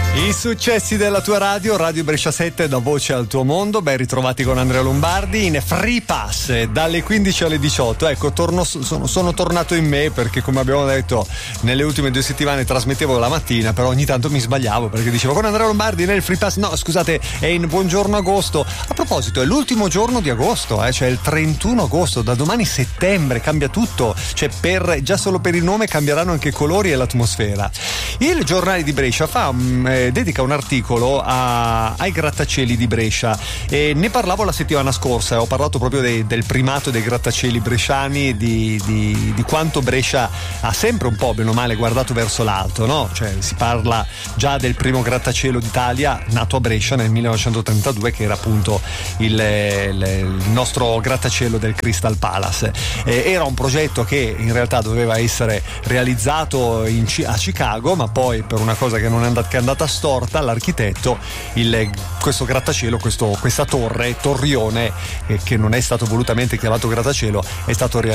I successi della tua radio, Radio Brescia 7, da voce al tuo mondo. Ben ritrovati con Andrea Lombardi in Free Pass dalle 15 alle 18. Ecco, sono tornato in me, perché come abbiamo detto nelle ultime 2 settimane trasmettevo la mattina, però ogni tanto mi sbagliavo perché dicevo con Andrea Lombardi nel Free Pass. No, scusate, è in Buongiorno Agosto. A proposito, è l'ultimo giorno di agosto, cioè il 31 agosto, da domani settembre, cambia tutto, cioè già solo per il nome cambieranno anche i colori e l'atmosfera. Il Giornale di Brescia dedica un articolo ai grattacieli di Brescia, e ne parlavo la settimana scorsa, ho parlato proprio del primato dei grattacieli bresciani, di quanto Brescia ha sempre un po' bene o male guardato verso l'alto, no? Cioè si parla già del primo grattacielo d'Italia nato a Brescia nel 1932, che era appunto il nostro grattacielo del Crystal Palace. Era un progetto che in realtà doveva essere realizzato a Chicago, ma poi per una cosa che è andata storta, l'architetto questo grattacielo, questa torrione, che non è stato volutamente chiamato grattacielo, è stato